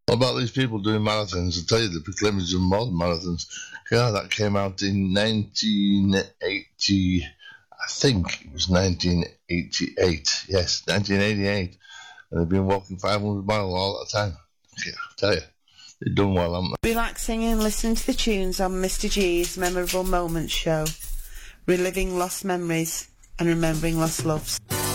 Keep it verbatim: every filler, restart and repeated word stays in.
What about these people doing marathons? I tell you, they're claiming to do more than marathons. Yeah, that came out in nineteen eighty. I think it was nineteen eighty-eight. Yes, nineteen eighty-eight. And they've been walking five hundred miles all the time. Yeah, I tell you, they've done well, haven't they? Relaxing and listening to the tunes on Mister G's Memorable Moments show. Reliving lost memories and remembering lost loves.